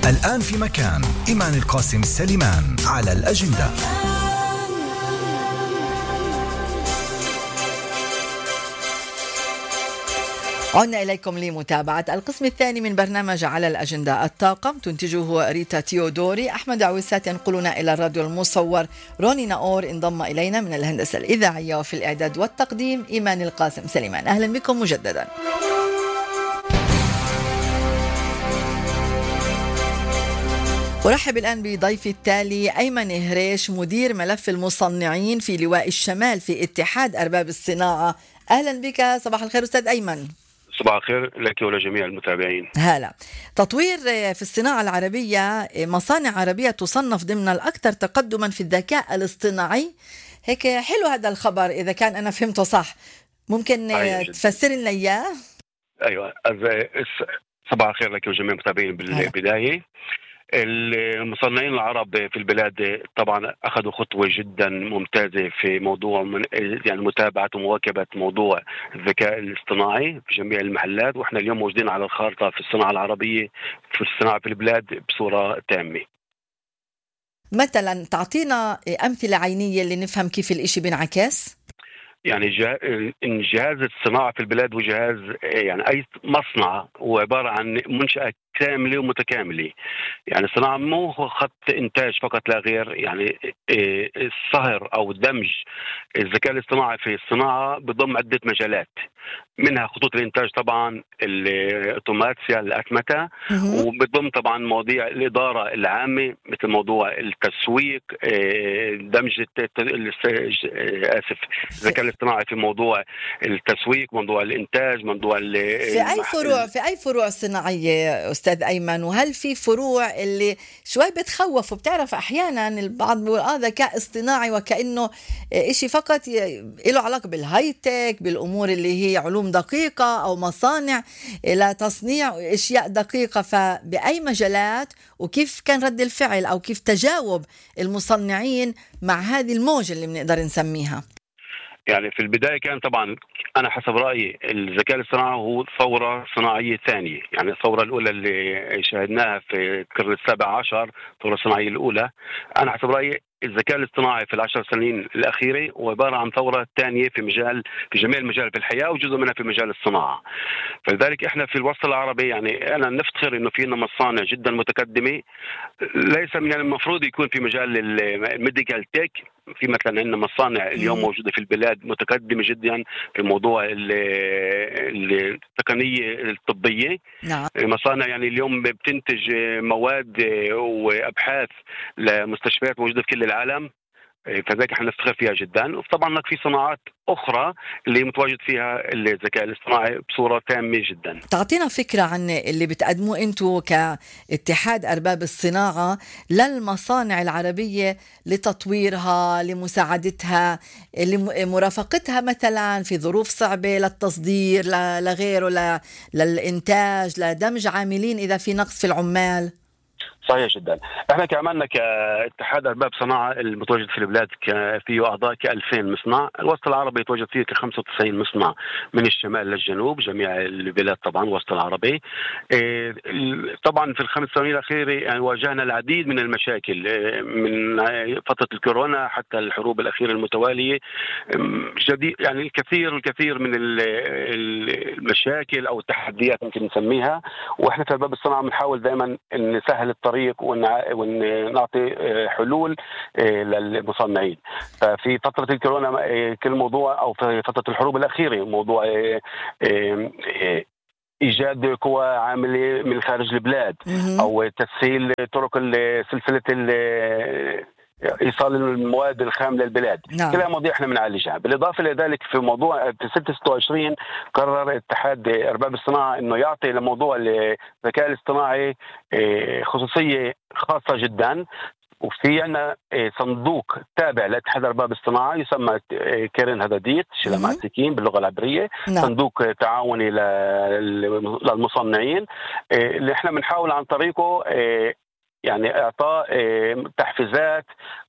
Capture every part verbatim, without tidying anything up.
الآن في مكان إيمان القاسم سليمان على الأجندة. عدنا إليكم لمتابعة القسم الثاني من برنامج على الأجندة. الطاقم تنتجه ريتا تيودوري، أحمد عويسات ينقلنا إلى الراديو المصور، روني ناور انضم إلينا من الهندسة الإذاعية، وفي الإعداد والتقديم إيمان القاسم سليمان. أهلا بكم مجددا. أرحب الآن بضيفي التالي أيمن هريش، مدير ملف المصنعين في لواء الشمال في اتحاد أرباب الصناعة. أهلا بك، صباح الخير أستاذ أيمن. صباح الخير لك ولجميع المتابعين. هلا. تطوير في الصناعة العربية، مصانع عربية تصنف ضمن الأكثر تقدما في الذكاء الاصطناعي. هيك حلو هذا الخبر إذا كان أنا فهمته صح، ممكن تفسر لنا إياه؟ أيوة، صباح الخير لك وجميع المتابعين. بالبداية المصنعين العرب في البلاد طبعا أخذوا خطوة جدا ممتازة في موضوع من يعني متابعة ومواكبة موضوع الذكاء الاصطناعي في جميع المحلات، وإحنا اليوم موجودين على الخارطة في الصناعة العربية في الصناعة في البلاد بصورة تامة. مثلا تعطينا أمثلة عينية اللي نفهم كيف الإشي بينعكس. يعني جهاز الصناعة في البلاد وجهاز يعني أي مصنع هو عبارة عن منشأة كاملة ومتكاملة. يعني الصناعة مو هو خط إنتاج فقط لا غير، يعني الصهر أو دمج الذكاء الاصطناعي في الصناعة بضم عدة مجالات، منها خطوط الإنتاج طبعا، الأوتوماتيا، الأتمتة، وبضم طبعا مواضيع الإدارة العامة مثل موضوع التسويق، دمج آسف الذكاء الاصطناعي في موضوع التسويق، موضوع الإنتاج، موضوع في أي فروع في أي فروع صناعية أستاذ أيمن؟ وهل في فروع اللي شوي بتخوف؟ وبتعرف أحيانا البعض بيقول آه ذكاء اصطناعي وكأنه إشي فقط له علاقة بالهايتك، بالأمور اللي هي علوم دقيقة أو مصانع لتصنيع أشياء دقيقة. فبأي مجالات وكيف كان رد الفعل أو كيف تجاوب المصنعين مع هذه الموجة اللي بنقدر نسميها؟ يعني في البداية كان طبعا أنا حسب رأيي الذكاء الاصطناعي هو ثورة صناعية ثانية. يعني الثورة الأولى اللي شاهدناها في القرن السابع عشر، الثورة الصناعية الأولى، أنا حسب رأيي الذكاء الاصطناعي في العشر سنين الأخيرة هو عبارة عن ثورة ثانية في مجال في جميع المجال في الحياة، وجزء منها في مجال الصناعة. فلذلك إحنا في الوسط العربي يعني أنا نفتخر إنه فينا مصانع جدا متقدمة، ليس من المفروض يكون في مجال الميديكال تيك. في مثلا عندنا مصانع اليوم موجودة في البلاد متقدمة جدا في موضوع التقنية الطبية. نعم. مصانع يعني اليوم بتنتج مواد وأبحاث لمستشفيات موجودة في كل العالم، فذلك احنا نفتخر فيها جدا. وطبعا في صناعات أخرى اللي متواجد فيها الذكاء الاصطناعي بصورة تامة جدا. تعطينا فكرة عن اللي بتقدموه أنتوا كاتحاد أرباب الصناعة للمصانع العربية لتطويرها، لمساعدتها، لمرافقتها مثلا في ظروف صعبة للتصدير لغيره، للإنتاج، لدمج عاملين إذا في نقص في العمال. صحيح جدا. احنا كعملنا كاتحاد ارباب صناعه المتواجد في البلاد فيه اعضاء كألفين مصنع. الوسط العربي يتواجد فيه كخمسة وتسعين مصنع من الشمال للجنوب، جميع البلاد طبعا الوسط العربي. طبعا في الخمس سنين الاخيره يعني واجهنا العديد من المشاكل، من فتره الكورونا حتى الحروب الاخيره المتواليه، جديد يعني الكثير الكثير من المشاكل او التحديات ممكن نسميها. واحنا في ارباب الصناعه بنحاول دائما ان نسهل الطريق ونعطي حلول للمصنعين. ففي فترة الكورونا كل موضوع، أو في فترة الحروب الأخيرة، موضوع إيجاد قوى عاملة من خارج البلاد أو تسهيل طرق سلسلة إيصال المواد الخام للبلاد. نعم. كلها مواضيع احنا بنعالجها. بالإضافة لذلك في موضوع في ستة وعشرين قرر اتحاد أرباب الصناعة إنه يعطي لموضوع الذكاء الاصطناعي خصوصية خاصة جدا. وفي عنا صندوق تابع لاتحاد أرباب الصناعة يسمى كيرن هداديت شيلة مع السكين باللغة العبرية. نعم. صندوق تعاوني للمصنعين اللي احنا بنحاول عن طريقه يعني إعطاء تحفيزات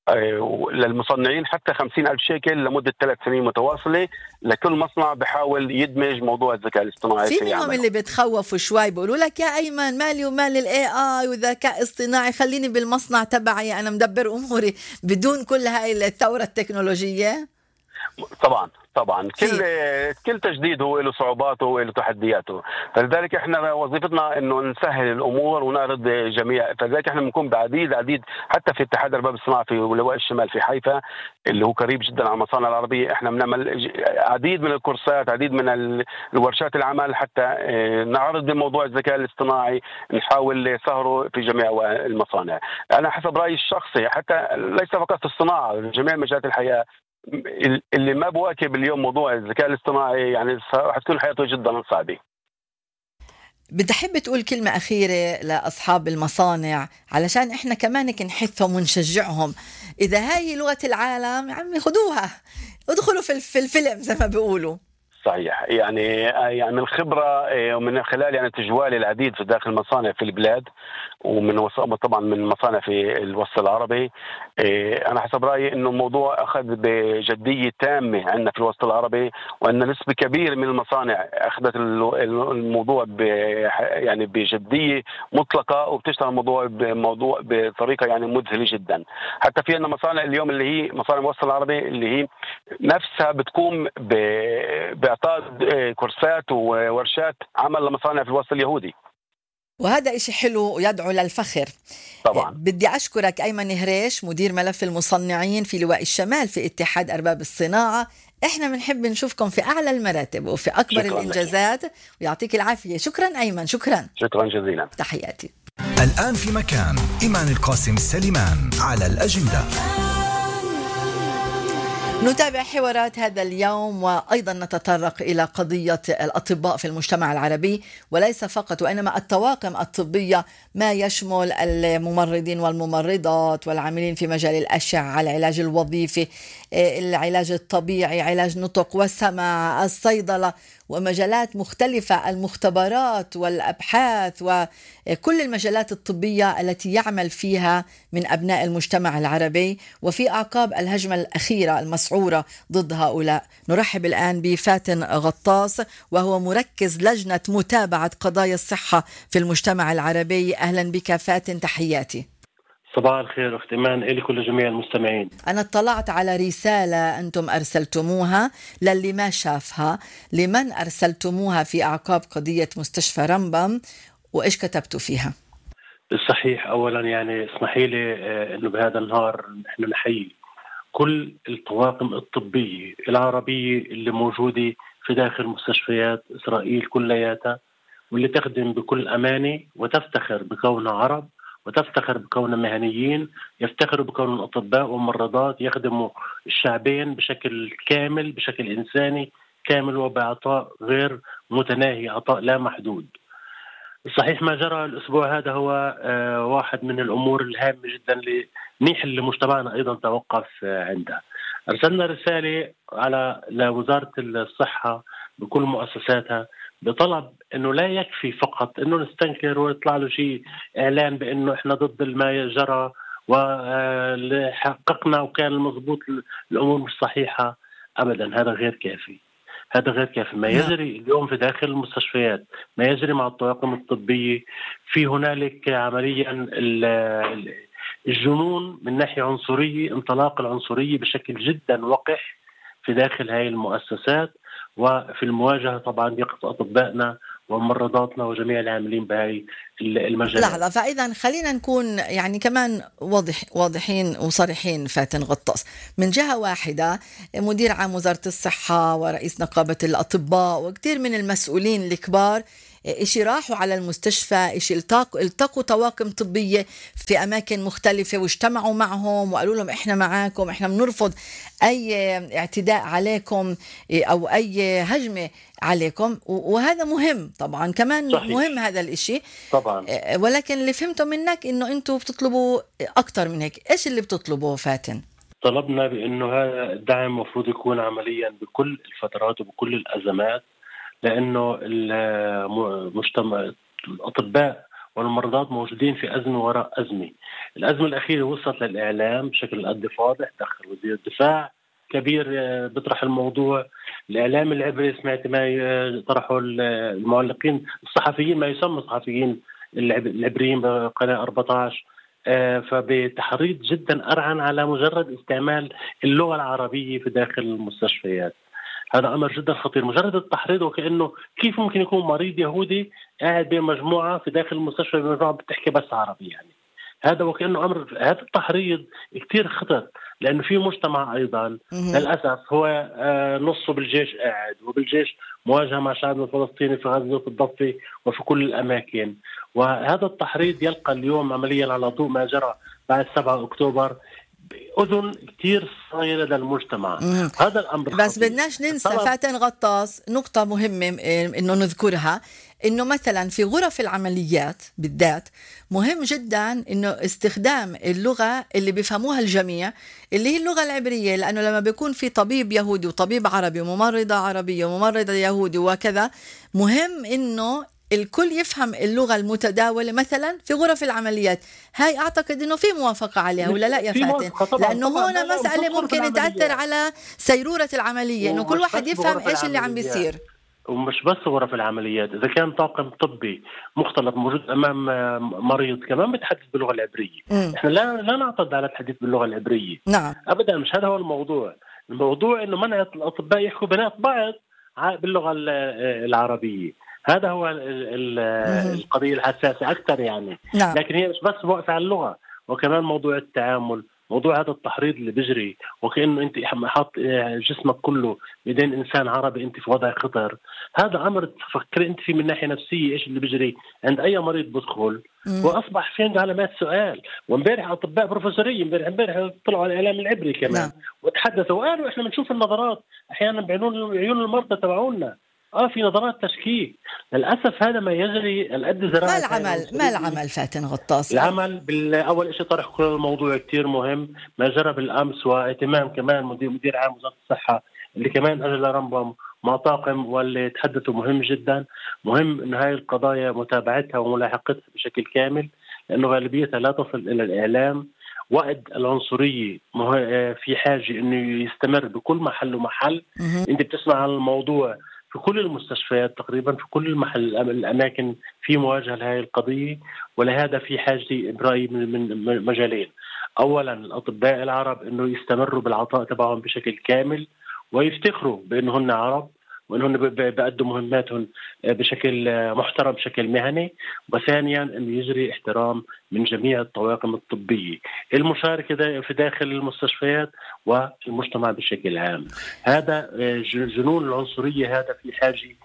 للمصنعين حتى خمسين ألف شيكل لمدة ثلاث سنين متواصلة لكل مصنع بحاول يدمج موضوع الذكاء الاصطناعي في منهم اللي بتخوفوا شوي بيقولوا لك يا أيمن مالي ومال الاي اي والذكاء اصطناعي، خليني بالمصنع تبعي أنا مدبر أموري بدون كل هاي الثورة التكنولوجية. طبعا طبعا كل كل تجديد هو له صعوباته وله تحدياته، فلذلك احنا وظيفتنا انه نسهل الامور ونعرض جميع، فلذلك احنا بنكون بعديد عديد حتى في اتحاد ارباب الصناعه في لواء الشمال في حيفا اللي هو قريب جدا على المصانع العربيه، احنا بنعمل عديد من الكورسات، عديد من الورشات العمل حتى نعرض بموضوع الذكاء الاصطناعي، نحاول سهره في جميع المصانع. انا حسب رايي الشخصي حتى ليس فقط في الصناعه، جميع مجالات الحياه اللي ما بواكب اليوم موضوع الذكاء الاصطناعي يعني حتكون حياته جدا صعبة. بدي أحب تقول كلمة أخيرة لأصحاب المصانع علشان إحنا كمان نحثهم ونشجعهم، إذا هاي لغة العالم عمي خدوها ادخلوا في الفيلم زي ما بيقولوا. صحيح، يعني يعني من خبرة ومن خلال يعني تجوالي العديد في داخل المصانع في البلاد ومن طبعا من مصانع في الوسط العربي، أنا حسب رأيي إنه الموضوع أخذ بجدية تامة عندنا في الوسط العربي، وأن نسبة كبيرة من المصانع أخذت الموضوع ب يعني بجدية مطلقة وبتشتغل الموضوع بموضوع بطريقة يعني مذهلة جدا. حتى في عندنا مصانع اليوم اللي هي مصانع الوسط العربي اللي هي نفسها بتقوم ب كورسات وورشات عمل لمصانع في الوسط اليهودي، وهذا إشي حلو ويدعو للفخر. طبعا. بدي أشكرك أيمن هريش مدير ملف المصنعين في لواء الشمال في اتحاد أرباب الصناعة، إحنا بنحب نشوفكم في أعلى المراتب وفي أكبر الإنجازات لك. ويعطيك العافية. شكرا أيمن. شكرا شكرا جزيلا. تحياتي. الآن في مكان إيمان القاسم سليمان على الأجندة. نتابع حوارات هذا اليوم وأيضا نتطرق إلى قضية الأطباء في المجتمع العربي، وليس فقط وإنما الطواقم الطبية ما يشمل الممرضين والممرضات والعاملين في مجال الأشعة، العلاج الوظيفي، العلاج الطبيعي، علاج نطق والسمع، الصيدلة ومجالات مختلفة، المختبرات والأبحاث وكل المجالات الطبية التي يعمل فيها من أبناء المجتمع العربي، وفي أعقاب الهجمة الأخيرة المسعورة ضد هؤلاء. نرحب الآن بفاتن غطاس وهو مركز لجنة متابعة قضايا الصحة في المجتمع العربي. أهلا بك فاتن، تحياتي. صباح الخير أخت إيمان إلي كل جميع المستمعين. أنا اطلعت على رسالة أنتم أرسلتموها للي ما شافها، لمن أرسلتموها في أعقاب قضية مستشفى رمبم وإيش كتبتوا فيها؟ بالصحيح، أولا يعني اسمحي لي أنه بهذا النهار نحن نحيي كل الطواقم الطبية العربية اللي موجودة في داخل مستشفيات إسرائيل كلياتها، واللي تخدم بكل أمانة وتفتخر بكونها عرب وتفتخر بكونهم مهنيين، يفتخروا بكونهم أطباء وممرضات يخدموا الشعبين بشكل كامل، بشكل إنساني كامل وبعطاء غير متناهي، عطاء لا محدود. صحيح ما جرى الأسبوع هذا هو آه واحد من الأمور الهامة جدا لمنيح اللي مجتمعنا أيضا توقف آه عندها. أرسلنا رسالة على لوزارة الصحة بكل مؤسساتها بطلب انه لا يكفي فقط انه نستنكر ويطلع له شيء اعلان بانه احنا ضد ما جرى وحققنا وكان المضبوط الامور مش صحيحه، ابدا هذا غير كافي. هذا غير كافي. ما يجري اليوم في داخل المستشفيات، ما يجري مع الطواقم الطبيه، في هنالك عمليا الجنون من ناحيه عنصريه، انطلاق العنصريه بشكل جدا وقح في داخل هاي المؤسسات، وفي المواجهة طبعا يقف أطبائنا وممرضاتنا وجميع العاملين بهاي المجال. لحظة، فإذا خلينا نكون يعني كمان واضح واضحين وصريحين. فاتن غطاس، من جهة واحدة مدير عام وزارة الصحة ورئيس نقابة الأطباء وكثير من المسؤولين الكبار إشي راحوا على المستشفى، إشي التقوا, التقوا طواقم طبية في أماكن مختلفة واجتمعوا معهم وقالوا لهم إحنا معاكم، إحنا بنرفض أي اعتداء عليكم أو أي هجمة عليكم، وهذا مهم طبعا كمان. صحيح. مهم هذا الإشي طبعا، ولكن اللي فهمته منك إنه أنتوا بتطلبوا أكتر من هيك. إيش اللي بتطلبوه فاتن؟ طلبنا بأنه هذا الدعم مفروض يكون عمليا بكل الفترات وبكل الأزمات، لأنه المجتمع الأطباء والممرضات موجودين في أزمة وراء أزمة. الأزمة الأخيرة وصلت للإعلام بشكل قد فاضح، دخل وزير الدفاع كبير بيطرح الموضوع. الإعلام العبري سمعت ما طرحوا المعلقين الصحفيين، ما يسمى الصحفيين العبريين بقناة أربعة عشر، فبتحريض جدا أرعن على مجرد استعمال اللغة العربية في داخل المستشفيات. هذا أمر جدا خطير، مجرد التحريض، وكأنه كيف ممكن يكون مريض يهودي قاعد بين مجموعة في داخل المستشفى بمجموعة بتحكي بس عربي، يعني هذا وكأنه أمر. هذا التحريض كتير خطر، لأنه في مجتمع أيضا للأسف هو نصه بالجيش قاعد، وبالجيش مواجهة مع شعبنا الفلسطيني في غزة وفي الضفة وفي كل الأماكن. وهذا التحريض يلقى اليوم عمليا على ضوء ما جرى بعد سبعة أكتوبر أذن كتير صغيرة للمجتمع. مم. هذا الأمر بس بدناش ننسى فاتن غطاس نقطة مهمة إنه نذكرها، إنه مثلا في غرف العمليات بالذات مهم جدا إنه استخدام اللغة اللي بيفهموها الجميع اللي هي اللغة العبرية، لأنه لما بيكون في طبيب يهودي وطبيب عربي وممرضة عربية وممرضة يهودي وكذا، مهم إنه الكل يفهم اللغة المتداولة مثلا في غرف العمليات. هاي أعتقد إنه في موافقة عليها ولا لا يا فاتن؟ لأنه هنا مسألة ممكن تأثر على سيرورة العملية، إنه كل واحد يفهم إيش اللي عم بيصير. ومش بس غرف العمليات، إذا كان طاقم طبي مختلط موجود أمام مريض كمان بيتحدث باللغة العبرية. م. إحنا لا لا نعترض على الحديث باللغة العبرية. نعم. أبدا، مش هذا هو الموضوع. الموضوع إنه منع الأطباء يحكوا بنات بعض باللغة العربية. هذا هو القضية الحساسة أكثر يعني. نعم. لكن هي مش بس واقفة على اللغة، وكمان موضوع التعامل، موضوع هذا التحريض اللي بيجري، وكأنه أنت حاط جسمك كله بيدين إنسان عربي أنت في وضع خطر. هذا أمر تفكر أنت فيه من ناحية نفسية إيش اللي بيجري عند أي مريض بدخل، وأصبح في عنده علامات سؤال. وامبارح أطباء بروفيسورية امبارح امبارح طلعوا على الإعلام العبري كمان. نعم. وتحدثوا وقالوا إحنا بنشوف النظرات أحيانا بعيون عيون المرضى تبعونا، اه في نظرات تشكيك. للاسف هذا ما يجري القد زراعه. ما العمل ما العمل فاتن غطاس؟ العمل بالاول شيء طرح كل الموضوع كتير مهم ما جرى بالامس، واهتمام كمان مدير مدير عام وزاره الصحه اللي كمان اجى لرمبم مع طاقم واللي تحدثوا مهم جدا. مهم انه هاي القضايا متابعتها وملاحقتها بشكل كامل، لانه غالبيتها لا تصل الى الاعلام. وقت العنصريه في حاجه انه يستمر بكل محل ومحل. انت بتسمع عن الموضوع في كل المستشفيات تقريبا، في كل المحل الأماكن في مواجهة لهذه القضية. ولهذا في حاجة برأيي من مجالين. أولا الأطباء العرب أنه يستمروا بالعطاء تبعهم بشكل كامل، ويفتخروا بأنهم عرب وأنهم بيقدموا مهماتهم بشكل محترم بشكل مهني. وثانيا أن يجري احترام من جميع الطواقم الطبية المشاركة في داخل المستشفيات والمجتمع بشكل عام. هذا جنون العنصرية هذا في حاجة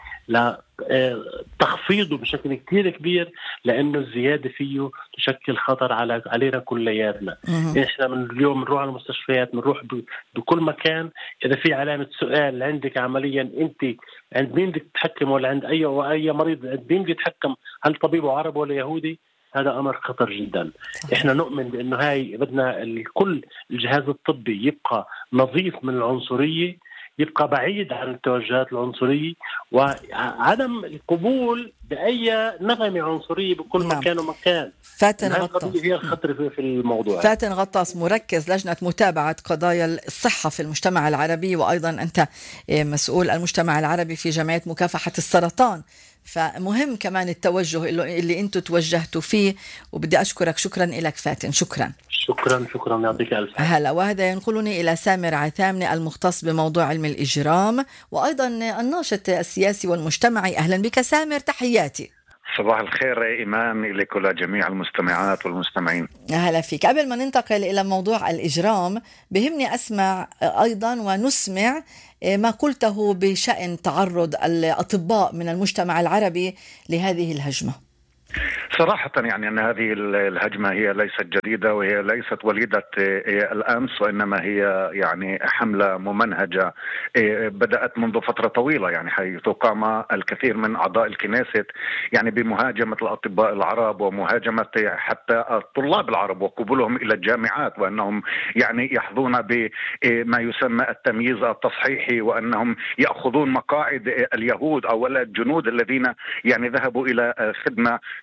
لتخفيضه بشكل كتير كبير، لأنه الزيادة فيه تشكل خطر على علينا كلياتنا. إحنا من اليوم نروح على المستشفيات، نروح بكل مكان، إذا في علامة سؤال عندك عمليا أنت عند مين بدك تتحكم، ولا عند أي وأي مريض عند مين بدك يتحكم، هل طبيبه عربي ولا يهودي، هذا أمر خطر جدا. إحنا نؤمن بأنه هاي بدنا الكل الجهاز الطبي يبقى نظيف من العنصرية، يبقى بعيد عن التوجهات العنصرية، وعدم القبول بأي نغمة عنصرية بكل نعم. مكان ومكان. فاتن غطاس هي الخطر في الموضوع. فاتن غطاس مركز لجنة متابعة قضايا الصحة في المجتمع العربي، وأيضا أنت مسؤول المجتمع العربي في جمعية مكافحة السرطان، فمهم كمان التوجه اللي أنتم توجهتوا فيه. وبدي أشكرك، شكرا لك فاتن. شكرا شكرا شكرا يعطيك الف هلا. وهذا ينقلني إلى سامر عثامنة المختص بموضوع علم الإجرام وأيضا الناشط السياسي والمجتمعي. أهلا بك سامر، تحياتي. صباح الخير إيمان إليك ولجميع المستمعات والمستمعين. أهلا فيك. قبل ما ننتقل إلى موضوع الإجرام بهمني أسمع أيضا ونسمع ما قلته بشأن تعرض الأطباء من المجتمع العربي لهذه الهجمة. صراحة يعني أن هذه الهجمة هي ليست جديدة، وهي ليست وليدة الأمس، وإنما هي يعني حملة ممنهجة بدأت منذ فترة طويلة، يعني حيث قام الكثير من أعضاء الكنيست يعني بمهاجمة الأطباء العرب ومهاجمة حتى الطلاب العرب وقبولهم إلى الجامعات، وأنهم يعني يحظون بما يسمى التمييز التصحيحي، وأنهم يأخذون مقاعد اليهود أو الجنود الذين يعني ذهبوا إلى خدمة في الجيش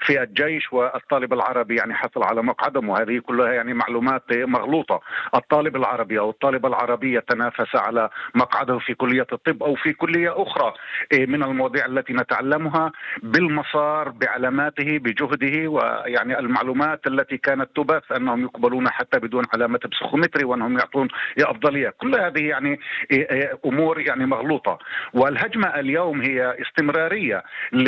الجيش والطالب العربي يعني حصل على مقعدهم، وهذه كلها يعني معلومات مغلوطة. الطالب العربي أو الطالبة العربية تنافس على مقعده في كلية الطب أو في كلية أخرى من المواضيع التي نتعلمها بالمسار بعلاماته بجهده، ويعني المعلومات التي كانت تبث أنهم يقبلون حتى بدون علامة بسخومتري وأنهم يعطون أفضلية. كل هذه يعني أمور يعني مغلوطة، والهجمة اليوم هي استمرارية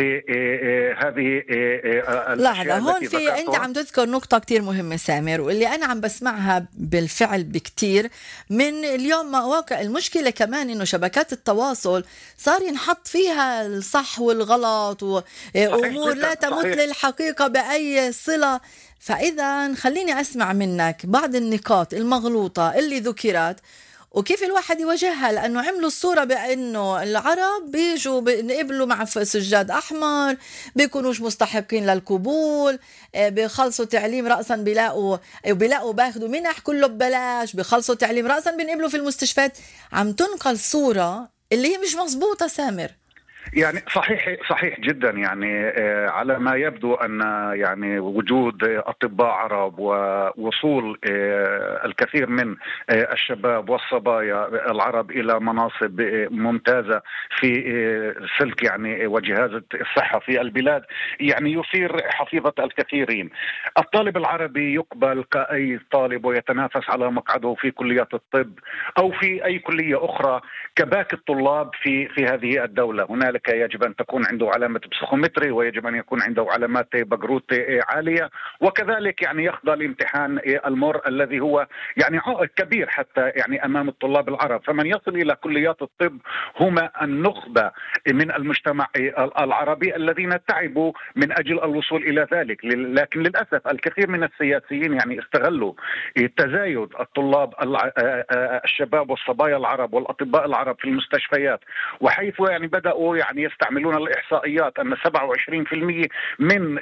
لهذه الأشياء. هون في أنت عم تذكر نقطة كتير مهمة سامر، واللي أنا عم بسمعها بالفعل بكتير من اليوم مواقع. المشكلة كمان إنه شبكات التواصل صار ينحط فيها الصح والغلط وأمور لا تمت للحقيقة بأي صلة. فإذا خليني أسمع منك بعض النقاط المغلوطة اللي ذكرت وكيف الواحد يواجهها، لأنه عملوا الصورة بأنه العرب بيجوا بيقبلوا مع سجاد أحمر، بيكونوش مستحقين للقبول، بيخلصوا تعليم رأسا بيلاقوا بيلاقوا باخدوا منح كله ببلاش، بيخلصوا تعليم رأسا بنقبلوا في المستشفيات. عم تنقل صورة اللي هي مش مزبوطة سامر. يعني صحيح صحيح جدا. يعني على ما يبدو أن يعني وجود أطباء عرب ووصول الكثير من الشباب والصبايا العرب إلى مناصب ممتازة في سلك يعني وجهاز الصحة في البلاد يعني يثير حفيظة الكثيرين. الطالب العربي يقبل كأي طالب ويتنافس على مقعده في كلية الطب أو في أي كلية أخرى كباقي الطلاب في في هذه الدولة. هنالك يجب أن تكون عنده علامة بسخومتري، ويجب أن يكون عنده علامات بقروت عالية، وكذلك يعني يخضع لامتحان المر الذي هو يعني عائق كبير حتى يعني أمام الطلاب العرب. فمن يصل إلى كليات الطب هم النخبة من المجتمع العربي الذين تعبوا من أجل الوصول إلى ذلك. لكن للأسف الكثير من السياسيين يعني استغلوا تزايد الطلاب الشباب والصبايا العرب والأطباء العرب في المستشفيات، وحيث يعني بدأوا يعني يستعملون الإحصائيات أن سبعة وعشرين بالمئة من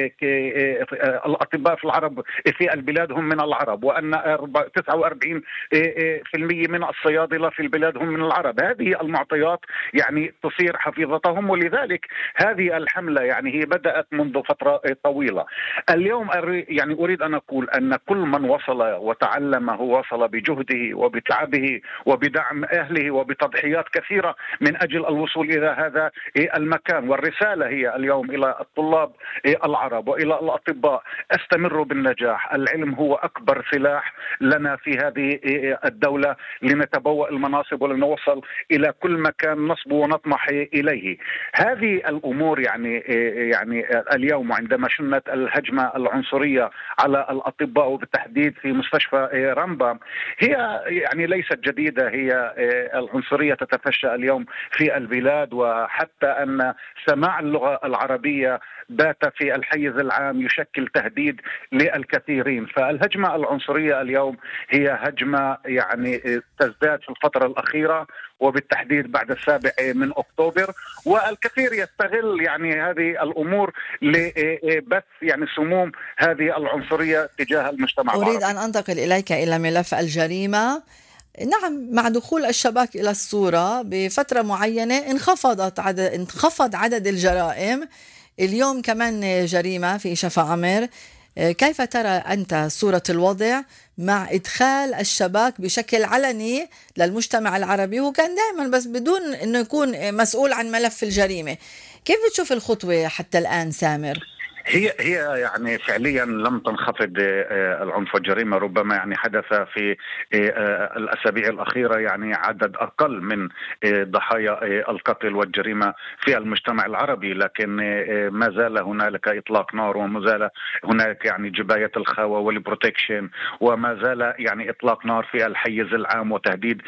الأطباء في العرب في البلاد هم من العرب، وأن تسعة وأربعين بالمئة من الصيادلة في البلاد هم من العرب. هذه المعطيات يعني تثير حفيظتهم، ولذلك هذه الحملة يعني هي بدأت منذ فترة طويلة. اليوم يعني أريد أن أقول أن كل من وصل وتعلم هو وصل بجهده وبتعبه وبدعم أهله وبتضحيات كثيرة من أجل الوصول إلى هذا المكان. والرسالة هي اليوم إلى الطلاب العرب وإلى الأطباء: استمروا بالنجاح. العلم هو أكبر سلاح لنا في هذه الدولة لنتبوأ المناصب ولنوصل إلى كل مكان نصبو ونطمح إليه. هذه الأمور يعني يعني اليوم عندما شنت الهجمة العنصرية على الأطباء وبالتحديد في مستشفى رمبام هي يعني ليست جديدة. هي العنصرية تتفشى اليوم في البلاد، وحتى أن سماع اللغة العربية بات في الحيز العام يشكل تهديد للكثيرين. فالهجمة العنصرية اليوم هي هجمة يعني تزداد في الفترة الأخيرة، وبالتحديد بعد السابع من أكتوبر، والكثير يستغل يعني هذه الأمور لبث يعني سموم هذه العنصرية تجاه المجتمع العربي. أريد أن أنتقل إليك إلى ملف الجريمة. نعم، مع دخول الشباك إلى الصورة بفترة معينة انخفضت عدد انخفض عدد الجرائم. اليوم كمان جريمة في شفا عمر. كيف ترى أنت صورة الوضع مع إدخال الشباك بشكل علني للمجتمع العربي، وكان دائما بس بدون أنه يكون مسؤول عن ملف الجريمة؟ كيف بتشوف الخطوة حتى الآن سامر؟ هي هي يعني فعليا لم تنخفض العنف والجريمة. ربما يعني حدث في الأسابيع الأخيرة يعني عدد أقل من ضحايا القتل والجريمة في المجتمع العربي، لكن ما زال هنالك إطلاق نار، وما زال هنالك يعني جباية الخاوة والبروتكشن، وما زال يعني إطلاق نار في الحيز العام وتهديد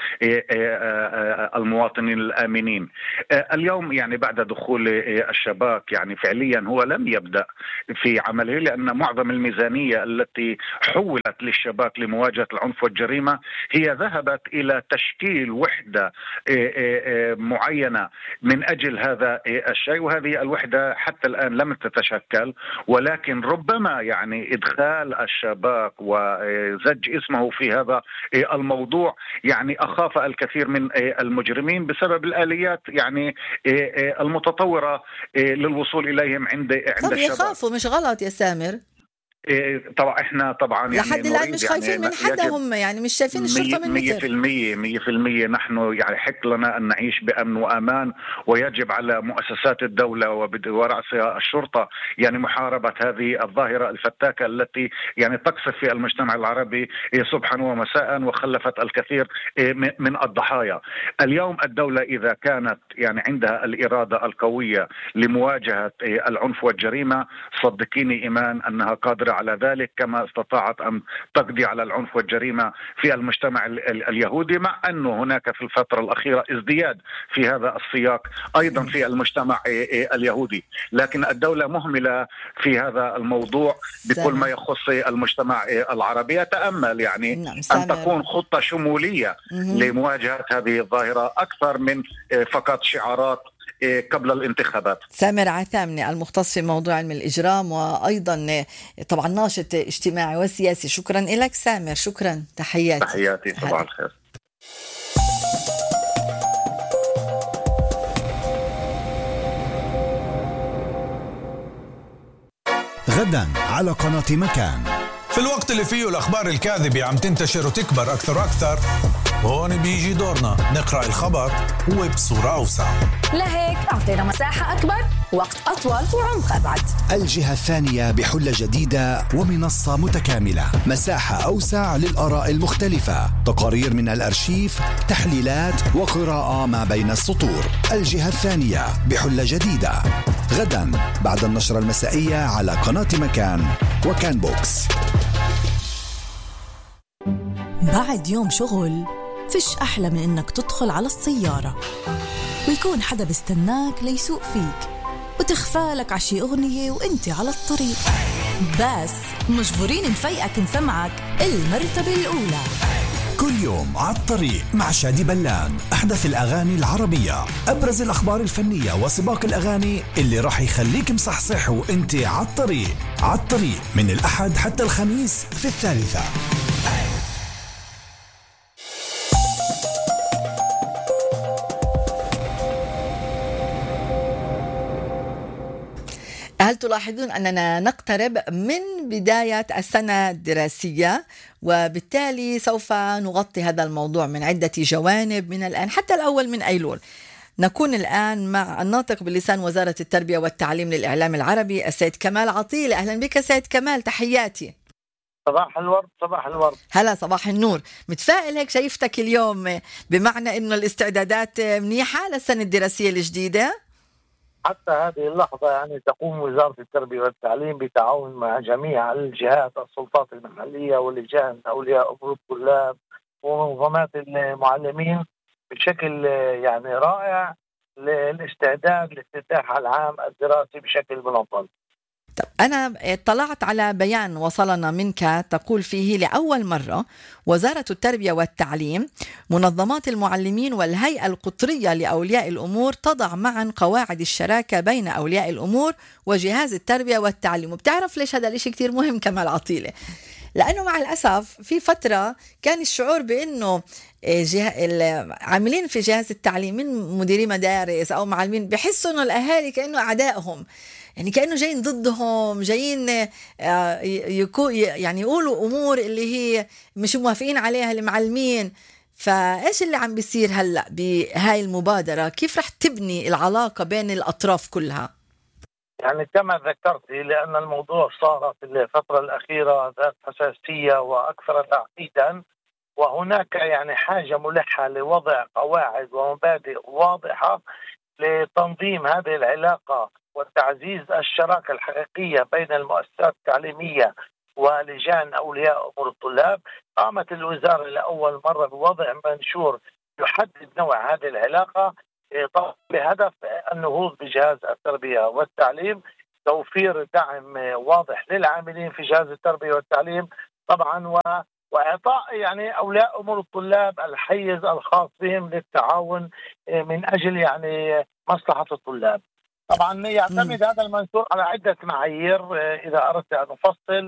المواطنين الآمنين. اليوم يعني بعد دخول الشباك يعني فعليا هو لم يبدأ في عمله، لأن معظم الميزانية التي حولت للشباك لمواجهة العنف والجريمة هي ذهبت إلى تشكيل وحدة معينة من أجل هذا الشيء، وهذه الوحدة حتى الآن لم تتشكل. ولكن ربما يعني إدخال الشباك وزج اسمه في هذا الموضوع يعني أخاف الكثير من المجرمين بسبب الآليات يعني المتطورة للوصول إليهم عند عند الشباب. يخافوا مش غلط يا سامر؟ إيه طبعا احنا طبعا يعني لحد الآن مش خايفين يعني من حدا، هم يعني مش شايفين الشرطة من مية في المية مية في المية نحن يعني حق لنا أن نعيش بأمن وأمان، ويجب على مؤسسات الدولة ورأسها الشرطة يعني محاربة هذه الظاهرة الفتاكة التي يعني تقصف في المجتمع العربي صبحا ومساء وخلفت الكثير من الضحايا. اليوم الدولة إذا كانت يعني عندها الإرادة القوية لمواجهة العنف والجريمة، صدقيني إيمان أنها قادرة على ذلك، كما استطاعت أن تقضي على العنف والجريمة في المجتمع اليهودي، مع أنه هناك في الفترة الأخيرة ازدياد في هذا السياق أيضا في المجتمع اليهودي. لكن الدولة مهملة في هذا الموضوع بكل ما يخص المجتمع العربي. يتأمل يعني أن تكون خطة شمولية لمواجهة هذه الظاهرة أكثر من فقط شعارات قبل الانتخابات. سامر عثامنة المختص في موضوع علم الإجرام وأيضا طبعا ناشط اجتماعي وسياسي. شكرا لك سامر، شكرا، تحياتي. تحياتي، صباح الخير. غدا على قناة مكان. في الوقت اللي فيه الأخبار الكاذبة عم تنتشر وتكبر أكثر وأكثر، هون بيجي دورنا نقرأ الخبر وبصورة أوسع. لهيك أعطينا مساحة أكبر، وقت أطول، وعمق أبعد. الجهة الثانية بحلة جديدة ومنصة متكاملة، مساحة أوسع للآراء المختلفة، تقارير من الأرشيف، تحليلات وقراءة ما بين السطور. الجهة الثانية بحلة جديدة غدا بعد النشرة المسائية على قناة مكان وكان بوكس. بعد يوم شغل فيش أحلى من إنك تدخل على السيارة ويكون حدا بيستناك ليسوق فيك وتخفالك عشي أغنية وإنت على الطريق، بس مجبورين نفيقك نسمعك المرتبة الأولى. كل يوم على الطريق مع شادي بلان، أحدث الأغاني العربية، أبرز الأخبار الفنية وسباق الأغاني اللي راح يخليك مصحصح وإنت على الطريق. على الطريق من الأحد حتى الخميس في الثالثة. هل تلاحظون أننا نقترب من بداية السنة الدراسية، وبالتالي سوف نغطي هذا الموضوع من عدة جوانب من الآن حتى الأول من أيلول. نكون الآن مع الناطق بلسان وزارة التربية والتعليم للإعلام العربي السيد كمال عطيلة. أهلا بك سيد كمال، تحياتي. صباح الورد. صباح الورد. هلا، صباح النور. متفائل هيك شايفتك اليوم، بمعنى إنه الاستعدادات منيحة للسنة الدراسية الجديدة؟ حتى هذه اللحظة يعني تقوم وزارة التربية والتعليم بتعاون مع جميع الجهات، السلطات المحلية ولجان أولياء أمور الطلاب ومنظمات المعلمين بشكل يعني رائع للاستعداد لافتتاح العام الدراسي بشكل منظم. طب أنا اطلعت على بيان وصلنا منك تقول فيه لأول مرة وزارة التربية والتعليم منظمات المعلمين والهيئة القطرية لأولياء الأمور تضع معا قواعد الشراكة بين أولياء الأمور وجهاز التربية والتعليم. وبتعرف ليش هذا الاشي كتير مهم كمال عطيلة؟ لأنه مع الأسف في فترة كان الشعور بأنه العاملين في جهاز التعليم من مديري مدارس أو معلمين بحسوا أنه الأهالي كأنه أعدائهم، يعني كأنه جايين ضدهم، جايين يعني يقولوا أمور اللي هي مش موافقين عليها المعلمين. فإيش اللي عم بيصير هلأ بهاي المبادرة؟ كيف رح تبني العلاقة بين الأطراف كلها؟ يعني كما ذكرتي، لأن الموضوع صار في الفترة الأخيرة ذات حساسية وأكثر تعقيدا، وهناك يعني حاجة ملحة لوضع قواعد ومبادئ واضحة لتنظيم هذه العلاقة وتعزيز الشراكة الحقيقية بين المؤسسات التعليمية ولجان أولياء أمور الطلاب. قامت الوزارة لأول مرة بوضع منشور يحدد نوع هذه العلاقة طبعا بهدف النهوض بجهاز التربية والتعليم، توفير دعم واضح للعاملين في جهاز التربية والتعليم طبعا، و وإعطاء يعني أولياء أمور الطلاب الحيز الخاص بهم للتعاون من أجل يعني مصلحة الطلاب. طبعا يعتمد هذا المنشور على عدة معايير إذا أردت أن أفصل،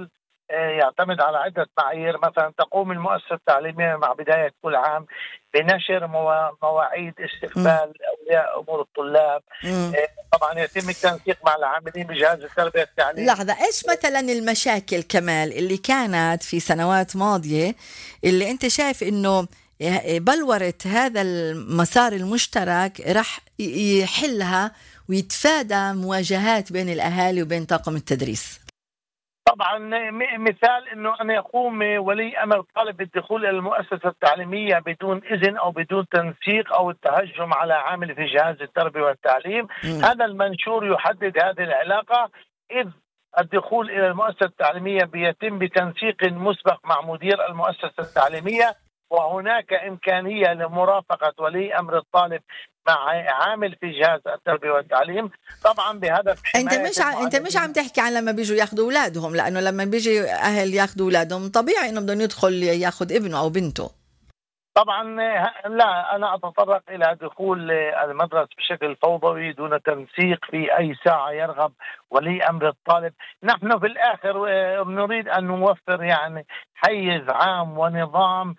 يعتمد على عدة معايير. مثلا تقوم المؤسسة التعليمية مع بداية كل عام بنشر مواعيد استقبال أولياء أمور الطلاب. مم. طبعا يتم التنسيق مع العاملين بجهاز التربية والتعليم. لحظة، إيش مثلا المشاكل كمال اللي كانت في سنوات ماضية اللي أنت شايف إنه بلورة هذا المسار المشترك رح يحلها ويتفادى مواجهات بين الأهالي وبين طاقم التدريس؟ طبعا مثال انه ان يقوم ولي امر الطالب بالدخول الى المؤسسه التعليميه بدون اذن او بدون تنسيق او التهجم على عامل في جهاز التربيه والتعليم. م. هذا المنشور يحدد هذه العلاقه، اذ الدخول الى المؤسسه التعليميه بيتم بتنسيق مسبق مع مدير المؤسسه التعليميه، وهناك إمكانية لمرافقة ولي أمر الطالب مع عامل في جهاز التربية والتعليم، طبعا بهدف انت مش ع... انت مش عم تحكي عن لما بيجوا ياخذوا اولادهم، لانه لما بيجي اهل ياخذوا اولادهم طبيعي انه بدهم يدخل ياخذ ابنه او بنته. طبعا لا، انا اتطرق الى دخول المدرسه بشكل فوضوي دون تنسيق في اي ساعه يرغب ولي امر الطالب. نحن في الاخر نريد ان نوفر يعني حيز عام ونظام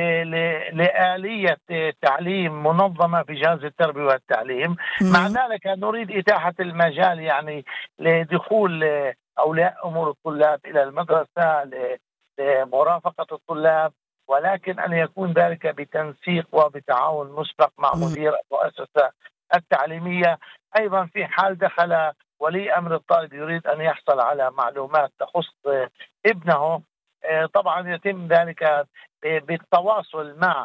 لآلية تعليم منظمة في جهاز التربية والتعليم. مم. مع ذلك نريد إتاحة المجال يعني لدخول أولياء أمور الطلاب إلى المدرسة لمرافقة الطلاب، ولكن أن يكون ذلك بتنسيق وبتعاون مسبق مع مدير المؤسسة التعليمية. أيضا في حال دخل ولي أمر الطالب يريد أن يحصل على معلومات تخص ابنه، طبعا يتم ذلك بالتواصل مع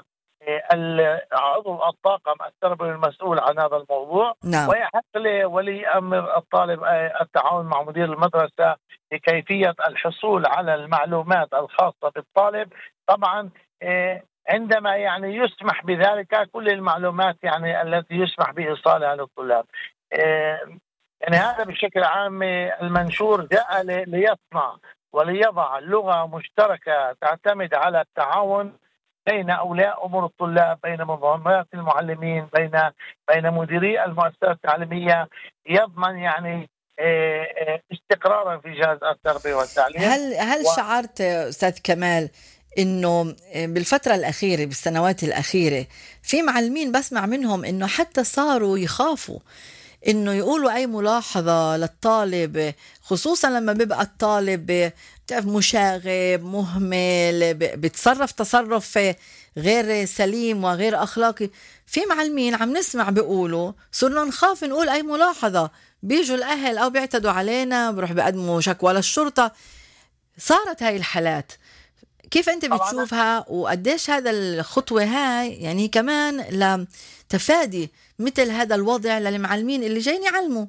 عضو الطاقم التربوي المسؤول عن هذا الموضوع. نعم. ويحق لولي أمر الطالب التعاون مع مدير المدرسة لكيفية الحصول على المعلومات الخاصة بالطالب. طبعا عندما يعني يسمح بذلك كل المعلومات يعني التي يسمح بإيصالها للطلاب. يعني هذا بشكل عام المنشور جاء ليصنع وليضع لغة مشتركة تعتمد على التعاون بين أولياء أمور الطلاب، بين منظمات المعلمين، بين بين مديري المؤسسات التعليمية، يضمن يعني استقرارا في جهاز التربية والتعليم. هل هل و... شعرت أستاذ كمال إنه بالفترة الأخيرة بالسنوات الأخيرة في معلمين بسمع منهم إنه حتى صاروا يخافوا إنه يقولوا أي ملاحظة للطالب، خصوصا لما بيبقى الطالب مشاغب مهمل بتصرف تصرف غير سليم وغير أخلاقي؟ في معلمين عم نسمع بيقولوا صرنا نخاف نقول أي ملاحظة، بيجوا الأهل أو بيعتدوا علينا بروح بيقدموا شكوى للشرطة. صارت هاي الحالات، كيف أنت بتشوفها وقديش هذا الخطوة هاي يعني كمان لتفادي مثل هذا الوضع للمعلمين اللي جايين يعلموا؟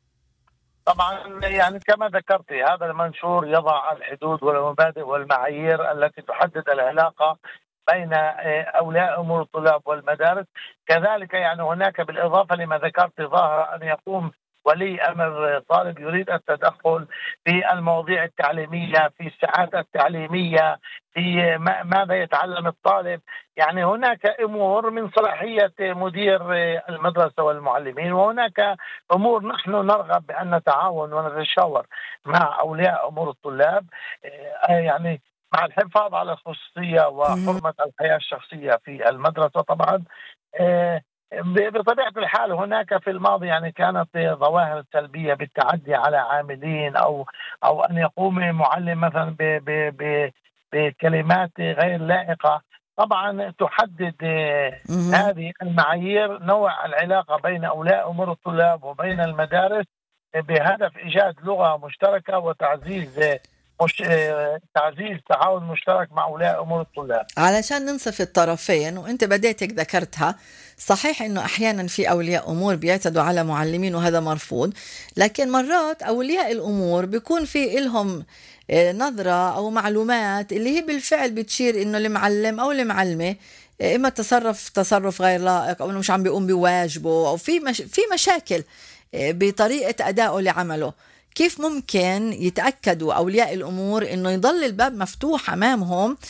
طبعا يعني كما ذكرت هذا المنشور يضع الحدود والمبادئ والمعايير التي تحدد العلاقة بين أولياء أمور الطلاب والمدارس. كذلك يعني هناك بالإضافة لما ذكرت ظاهرة أن يقوم ولي أمر طالب يريد التدخل في المواضيع التعليمية، في الساعات التعليمية، في ماذا يتعلم الطالب. يعني هناك أمور من صلاحية مدير المدرسة والمعلمين، وهناك أمور نحن نرغب بأن نتعاون ونتشاور مع أولياء أمور الطلاب يعني مع الحفاظ على الخصوصية وحرمة الحياة الشخصية في المدرسة. طبعا بطبيعة الحال هناك في الماضي يعني كانت ظواهر سلبية بالتعدي على عاملين أو أو أن يقوم معلم مثلا بكلمات غير لائقة. طبعا تحدد هذه المعايير نوع العلاقة بين أولياء أمور الطلاب وبين المدارس بهدف إيجاد لغة مشتركة وتعزيز مش... تعزيز تعاون مشترك مع أولياء أمور الطلاب علشان ننصف الطرفين. وانت بديتك ذكرتها صحيح انه احيانا في اولياء امور بيعتدوا على معلمين وهذا مرفوض، لكن مرات اولياء الامور بيكون في لهم نظرة او معلومات اللي هي بالفعل بتشير انه المعلم او المعلمة اما تصرف تصرف غير لائق او انه مش عم بيقوم بواجبه او في مش... في مشاكل بطريقة ادائه لعمله. كيف ممكن يتأكدوا أولياء الأمور إنه يضل الباب مفتوح أمامهم